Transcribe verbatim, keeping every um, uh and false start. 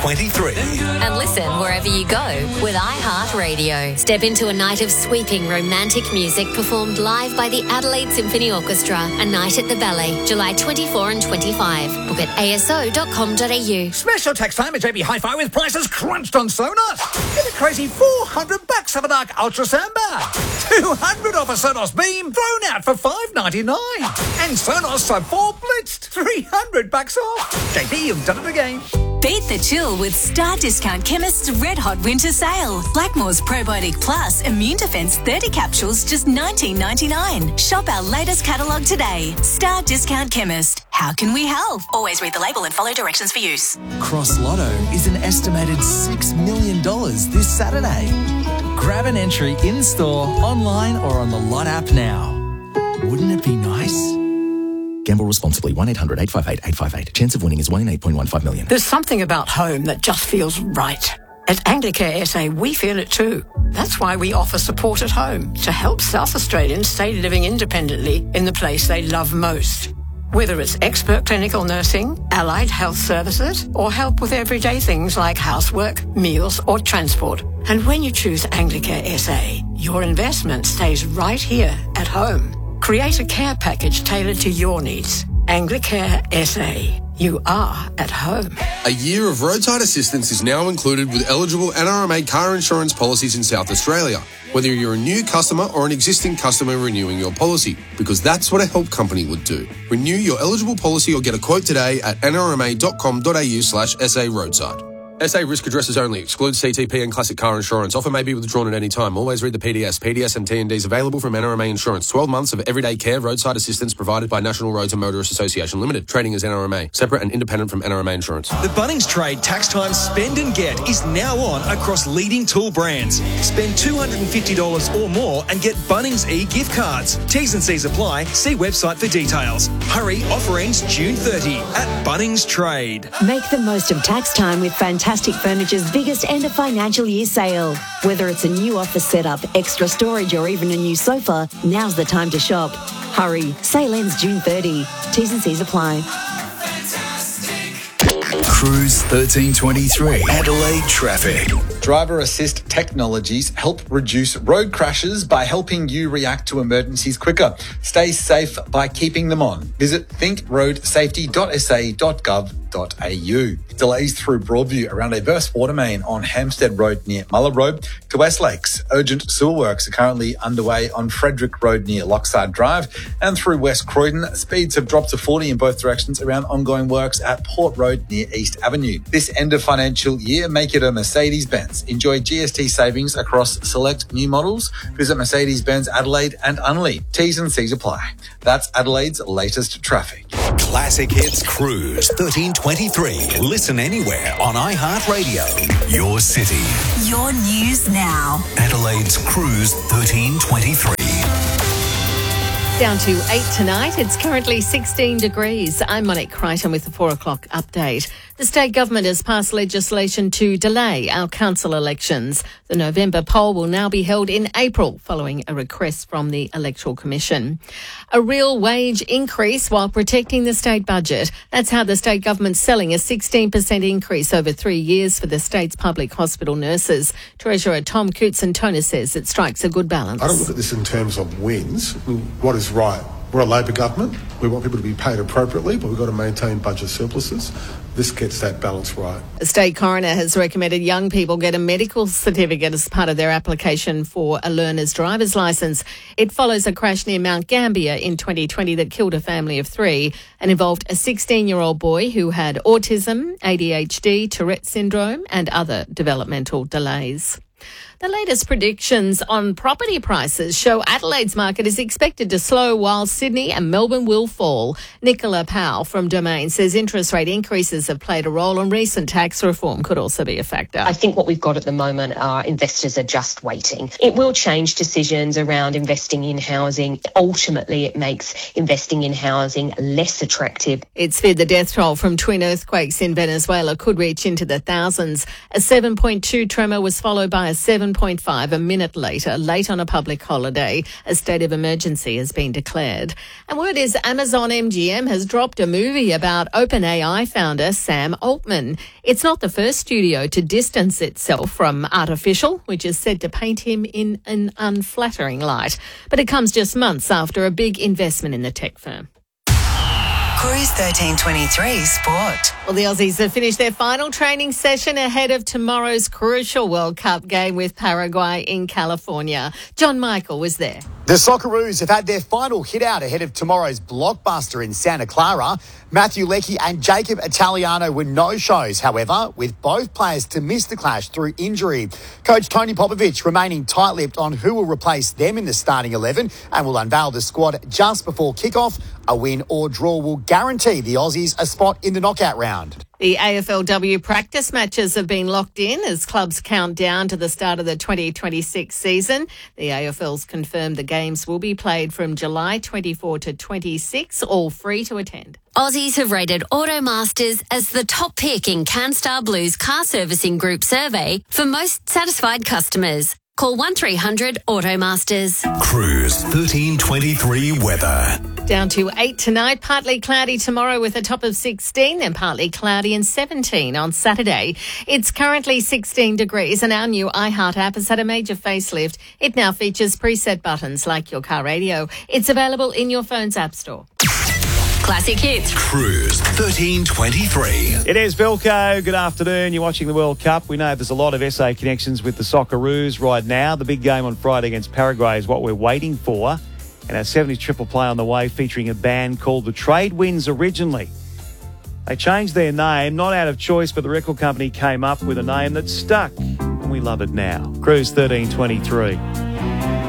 twenty-three. And listen wherever you go with iHeartRadio. Step into a night of sweeping romantic music performed live by the Adelaide Symphony Orchestra. A night at the Ballet, July twenty-fourth and twenty-fifth. Book at a s o dot com dot a u. Special tax time at J B Hi-Fi with prices crunched on Sonos. Get a crazy four hundred bucks of a Dark Ultra Soundbar. two hundred off a Sonos Beam thrown out for five ninety-nine. And Sonos Sub four Blitzed, three hundred bucks off. J B, you've done it again. Beat the chill with Star Discount Chemist's Red Hot Winter Sale. Blackmore's Probiotic Plus Immune Defence thirty capsules, just nineteen ninety-nine. Shop our latest catalogue today. Star Discount Chemist. How can we help? Always read the label and follow directions for use. Cross Lotto is an estimated six million dollars this Saturday. Grab an entry in-store, online or on the Lot app now. Wouldn't it be nice? Gamble responsibly. one eight hundred eight five eight eight five eight. Chance of winning is one in eight point one five million. There's something about home that just feels right. At Anglicare S A, we feel it too. That's why we offer support at home to help South Australians stay living independently in the place they love most. Whether it's expert clinical nursing, allied health services, or help with everyday things like housework, meals, or transport. And when you choose Anglicare S A, your investment stays right here at home. Create a care package tailored to your needs. Anglicare S A. You are at home. A year of roadside assistance is now included with eligible N R M A car insurance policies in South Australia, whether you're a new customer or an existing customer renewing your policy, because that's what a help company would do. Renew your eligible policy or get a quote today at n r m a dot com dot a u slash s a roadside. S A risk addresses only. Excludes C T P and classic car insurance. Offer may be withdrawn at any time. Always read the P D S. P D S and T and Ds available from N R M A Insurance. twelve months of everyday care roadside assistance provided by National Roads and Motorists Association Limited. Trading as N R M A. Separate and independent from N R M A Insurance. The Bunnings Trade Tax Time Spend and Get is now on across leading tool brands. Spend two hundred fifty dollars or more and get Bunnings e-gift cards. T's and C's apply. See website for details. Hurry, offer ends June thirtieth at Bunnings Trade. Make the most of tax time with Fantastic Furniture's biggest end of financial year sale. Whether it's a new office setup, extra storage or even a new sofa, now's the time to shop. Hurry, sale ends June thirtieth. T's and C's apply. Cruise thirteen twenty-three. Adelaide traffic. Driver assist technologies help reduce road crashes by helping you react to emergencies quicker. Stay safe by keeping them on. Visit think road safety dot s a dot gov dot a u. Delays through Broadview around a burst water main on Hampstead Road near Muller Road to West Lakes. Urgent sewer works are currently underway on Frederick Road near Lockside Drive, and through West Croydon, speeds have dropped to forty in both directions around ongoing works at Port Road near East Avenue. This end of financial year, make it a Mercedes-Benz. Enjoy G S T savings across select new models. Visit Mercedes-Benz Adelaide and Unley. T's and C's apply. That's Adelaide's latest traffic. Classic Hits Cruise thirteen twenty-three. Listen anywhere on iHeartRadio. Your city. Your news now. Adelaide's Cruise thirteen twenty-three. Down to eight tonight. It's currently sixteen degrees. I'm Monique Crichton with the four o'clock update. The state government has passed legislation to delay our council elections. The November poll will now be held in April following a request from the Electoral Commission. A real wage increase while protecting the state budget. That's how the state government's selling a sixteen percent increase over three years for the state's public hospital nurses. Treasurer Tom Koutson-Tonis says it strikes a good balance. I don't look at this in terms of wins. What is right? We're a Labor government. We want people to be paid appropriately, but we've got to maintain budget surpluses. This gets that balance right. The state coroner has recommended young people get a medical certificate as part of their application for a learner's driver's licence. It follows a crash near Mount Gambier in twenty twenty that killed a family of three and involved a sixteen-year-old boy who had autism, A D H D, Tourette syndrome and other developmental delays. The latest predictions on property prices show Adelaide's market is expected to slow while Sydney and Melbourne will fall. Nicola Powell from Domain says interest rate increases have played a role and recent tax reform could also be a factor. I think what we've got at the moment are investors are just waiting. It will change decisions around investing in housing. Ultimately, it makes investing in housing less attractive. It's feared the death toll from twin earthquakes in Venezuela could reach into the thousands. A seven point two tremor was followed by a seven point five a minute later, late on a public holiday. A state of emergency has been declared. And word is Amazon M G M has dropped a movie about OpenAI founder Sam Altman. It's not the first studio to distance itself from artificial, which is said to paint him in an unflattering light. But it comes just months after a big investment in the tech firm. Cruise thirteen twenty-three Sport. Well, the Aussies have finished their final training session ahead of tomorrow's crucial World Cup game with Paraguay in California. John Michael was there. The Socceroos have had their final hit out ahead of tomorrow's blockbuster in Santa Clara. Matthew Leckie and Jacob Italiano were no-shows, however, with both players to miss the clash through injury. Coach Tony Popovich remaining tight-lipped on who will replace them in the starting eleven and will unveil the squad just before kick-off. A win or draw will guarantee the Aussies a spot in the knockout round. The A F L W practice matches have been locked in as clubs count down to the start of the twenty twenty-six season. The A F L's confirmed the games will be played from July twenty-fourth to twenty-sixth, all free to attend. Aussies have rated Automasters as the top pick in CanStar Blue's car servicing group survey for most satisfied customers. Call one three hundred Automasters. Cruise thirteen twenty-three weather. Down to eight tonight, partly cloudy tomorrow with a top of sixteen, then partly cloudy and seventeen on Saturday. It's currently sixteen degrees and our new iHeart app has had a major facelift. It now features preset buttons like your car radio. It's available in your phone's app store. Classic hits. Cruise thirteen twenty-three. It is Vilco. Good afternoon. You're watching the World Cup. We know there's a lot of S A connections with the Socceroos right now. The big game on Friday against Paraguay is what we're waiting for. And our seventies triple play on the way featuring a band called the Trade Winds originally. They changed their name, not out of choice, but the record company came up with a name that stuck. And we love it now. Cruise thirteen twenty-three.